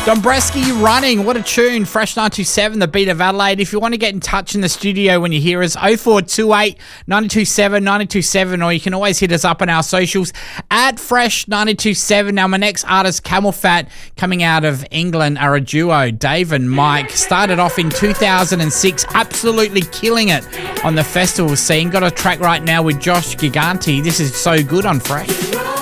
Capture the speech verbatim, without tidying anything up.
Dombresky Running, what a tune. Fresh nine two seven, the beat of Adelaide. If you want to get in touch in the studio when you hear us, oh four two eight, nine two seven, nine two seven, or you can always hit us up on our socials at Fresh nine two seven. Now, my next artist, Camel Fat, coming out of England, are a duo. Dave and Mike started off in two thousand six, absolutely killing it on the festival scene. Got a track right now with Josh Gigante. This is So Good on Fresh.